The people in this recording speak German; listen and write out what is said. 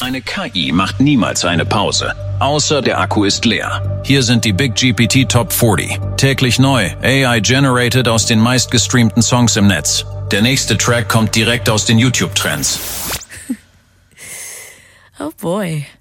Eine KI macht niemals eine Pause, außer der Akku ist leer. Hier sind die Big GPT Top 40. Täglich neu, AI-generated aus den meistgestreamten Songs im Netz. Der nächste Track kommt direkt aus den YouTube-Trends. Oh boy.